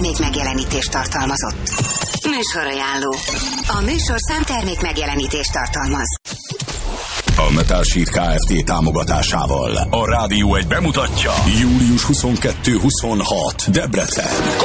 termék megjelenítést tartalmazott. Műsorajánló. A műsor számtermék megjelenítést tartalmaz. A Metal Sheet Kft. Támogatásával a Rádió 1 bemutatja július 22-26 Debrecen.